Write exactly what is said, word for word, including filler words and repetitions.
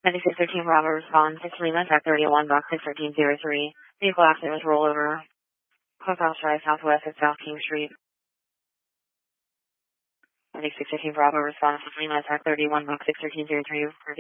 ninety-six thirteen Bravo responds. It's Lima, track thirty-one, box six thirteen zero three. Vehicle accident with rollover. Clubhouse Drive, southwest at South King Street. ninety-six fifteen Bravo response. It's Lima, track thirty-one, box six thirteen zero three.